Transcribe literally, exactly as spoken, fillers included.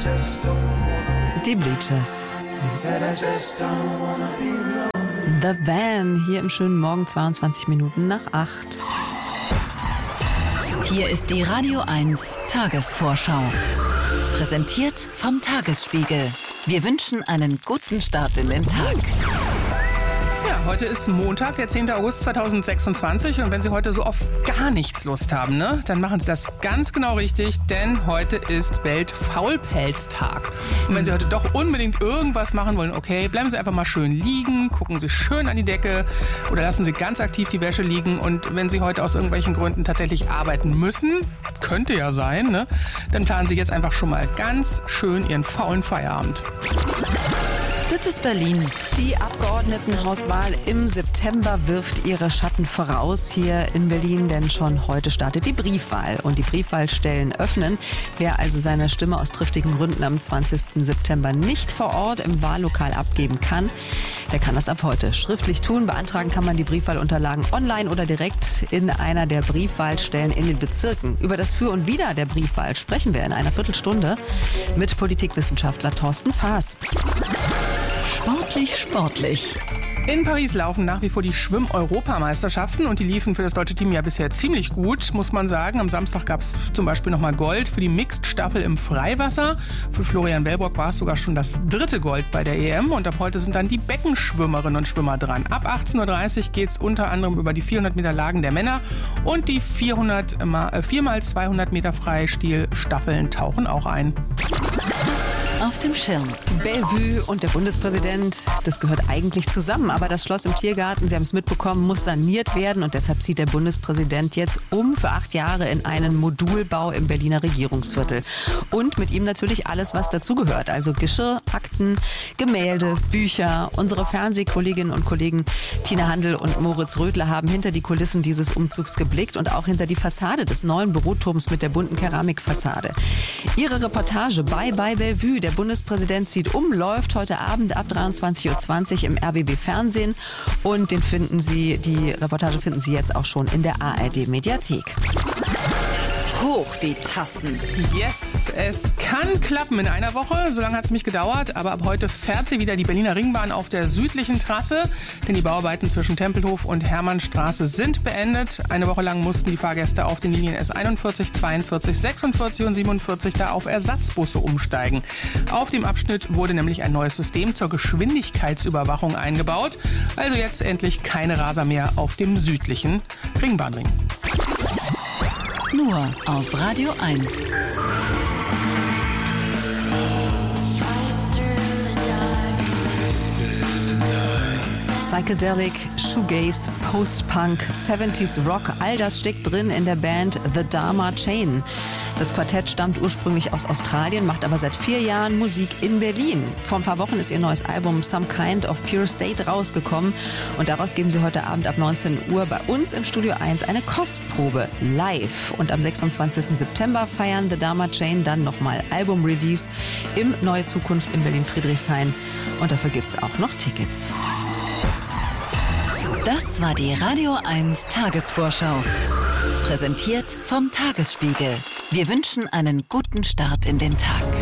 Die Bleachers. The Van, hier im schönen Morgen, zweiundzwanzig Minuten nach acht. Hier ist die Radio eins Tagesvorschau. Präsentiert vom Tagesspiegel. Wir wünschen einen guten Start in den Tag. Ja, heute ist Montag, der zehnten August zweitausendsechsundzwanzig, und wenn Sie heute so auf gar nichts Lust haben, ne, dann machen Sie das ganz genau richtig, denn heute ist Weltfaulpelztag. Und wenn Sie heute doch unbedingt irgendwas machen wollen, okay, bleiben Sie einfach mal schön liegen, gucken Sie schön an die Decke oder lassen Sie ganz aktiv die Wäsche liegen, und wenn Sie heute aus irgendwelchen Gründen tatsächlich arbeiten müssen, könnte ja sein, ne, dann planen Sie jetzt einfach schon mal ganz schön Ihren faulen Feierabend. Das ist Berlin. Die Abgeordnetenhauswahl im September wirft ihre Schatten voraus hier in Berlin, denn schon heute startet die Briefwahl. Und die Briefwahlstellen öffnen. Wer also seine Stimme aus triftigen Gründen am zwanzigsten September nicht vor Ort im Wahllokal abgeben kann, der kann das ab heute schriftlich tun. Beantragen kann man die Briefwahlunterlagen online oder direkt in einer der Briefwahlstellen in den Bezirken. Über das Für und Wider der Briefwahl sprechen wir in einer Viertelstunde mit Politikwissenschaftler Thorsten Faas. Sportlich, sportlich. In Paris laufen nach wie vor die Schwimm-Europameisterschaften, und die liefen für das deutsche Team ja bisher ziemlich gut, muss man sagen. Am Samstag gab es zum Beispiel nochmal Gold für die Mixed-Staffel im Freiwasser. Für Florian Wellbrock war es sogar schon das dritte Gold bei der E M, und ab heute sind dann die Beckenschwimmerinnen und Schwimmer dran. Ab achtzehn Uhr dreißig geht es unter anderem über die vierhundert Meter Lagen der Männer, und die vierhundert, vier mal zweihundert Meter Freistil-Staffeln tauchen auch ein. Auf dem Schirm. Bellevue und der Bundespräsident, das gehört eigentlich zusammen. Aber das Schloss im Tiergarten, Sie haben es mitbekommen, muss saniert werden. Und deshalb zieht der Bundespräsident jetzt um für acht Jahre in einen Modulbau im Berliner Regierungsviertel. Und mit ihm natürlich alles, was dazugehört. Also Geschirr, Akten, Gemälde, Bücher. Unsere Fernsehkolleginnen und Kollegen Tina Handel und Moritz Rödler haben hinter die Kulissen dieses Umzugs geblickt und auch hinter die Fassade des neuen Büroturms mit der bunten Keramikfassade. Ihre Reportage bei bei Bellevue. Der Bundespräsident zieht um, läuft heute Abend ab dreiundzwanzig Uhr zwanzig im R B B Fernsehen, und den finden Sie, die Reportage finden Sie jetzt auch schon in der A R D Mediathek. Hoch die Tassen. Yes, es kann klappen in einer Woche. So lange hat es mich gedauert. Aber ab heute fährt sie wieder die Berliner Ringbahn auf der südlichen Trasse. Denn die Bauarbeiten zwischen Tempelhof und Hermannstraße sind beendet. Eine Woche lang mussten die Fahrgäste auf den Linien S einundvierzig, zweiundvierzig, sechsundvierzig und siebenundvierzig da auf Ersatzbusse umsteigen. Auf dem Abschnitt wurde nämlich ein neues System zur Geschwindigkeitsüberwachung eingebaut. Also jetzt endlich keine Raser mehr auf dem südlichen Ringbahnring. Nur auf Radio eins. Psychedelic, Shoegaze, Post-Punk, siebziger Rock, all das steckt drin in der Band The Dharma Chain. Das Quartett stammt ursprünglich aus Australien, macht aber seit vier Jahren Musik in Berlin. Vor ein paar Wochen ist ihr neues Album Some Kind of Pure State rausgekommen, und daraus geben sie heute Abend ab neunzehn Uhr bei uns im Studio eins eine Kostprobe live. Und am sechsundzwanzigsten September feiern The Dharma Chain dann nochmal Album-Release im Neue Zukunft in Berlin-Friedrichshain, und dafür gibt's auch noch Tickets. Das war die Radio eins Tagesvorschau. Präsentiert vom Tagesspiegel. Wir wünschen einen guten Start in den Tag.